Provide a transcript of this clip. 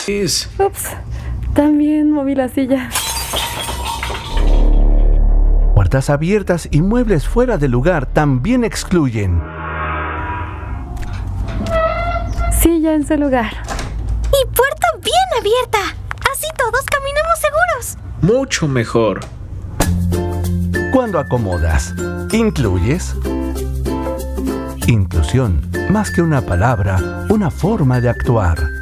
Ups, también moví la silla. Puertas abiertas y muebles fuera de lugar también excluyen. Silla en su lugar. Y puerta bien abierta. Así todos caminamos seguros. Mucho mejor. Cuando acomodas, incluyes. Inclusión, más que una palabra, una forma de actuar.